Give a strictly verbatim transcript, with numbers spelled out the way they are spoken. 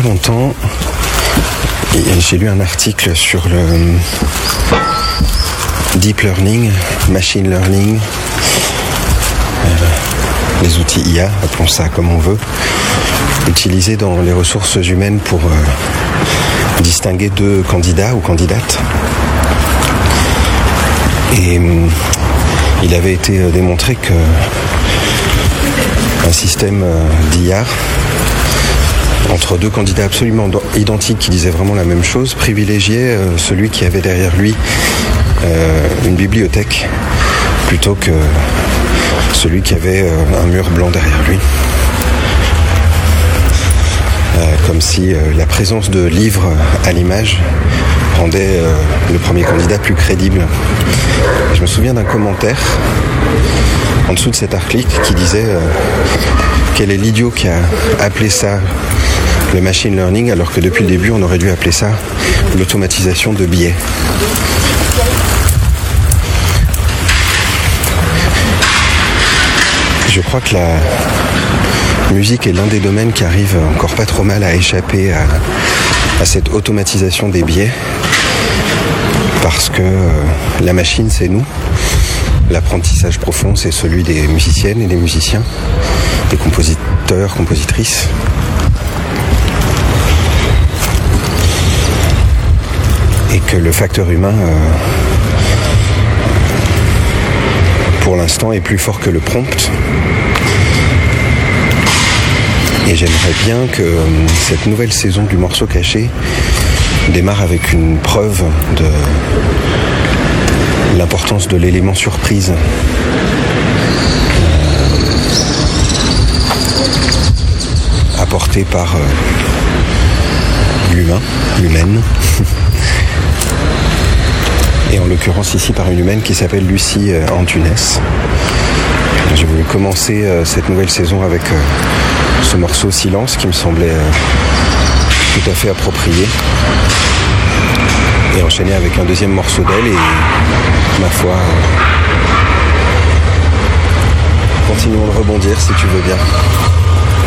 longtemps, j'ai lu un article sur le deep learning, machine learning, euh, les outils I A, appelons ça comme on veut, utilisés dans les ressources humaines pour euh, distinguer deux candidats ou candidates. Et euh, il avait été démontré que un système euh, d'I A entre deux candidats absolument identiques qui disaient vraiment la même chose privilégiait euh, celui qui avait derrière lui euh, une bibliothèque plutôt que celui qui avait euh, un mur blanc derrière lui. Euh, comme si euh, la présence de livres à l'image rendait euh, le premier candidat plus crédible. Je me souviens d'un commentaire en dessous de cet article qui disait euh, quel est l'idiot qui a appelé ça le machine learning alors que depuis le début on aurait dû appeler ça l'automatisation de biais. Je crois que la musique est l'un des domaines qui arrive encore pas trop mal à échapper à, à cette automatisation des biais parce que euh, la machine c'est nous, l'apprentissage profond c'est celui des musiciennes et des musiciens, des compositeurs, compositrices. Et que le facteur humain, euh, pour l'instant, est plus fort que le prompt. Et j'aimerais bien que euh, cette nouvelle saison du Morceau Caché démarre avec une preuve de l'importance de l'élément surprise. Euh, apporté par euh, l'humain, l'humaine. Et en l'occurrence ici par une humaine qui s'appelle Lucie euh, Antunes. J'ai voulu commencer euh, cette nouvelle saison avec euh, ce morceau Silence qui me semblait euh, tout à fait approprié. Et enchaîner avec un deuxième morceau d'elle et ma foi, euh, continuons de rebondir si tu veux bien.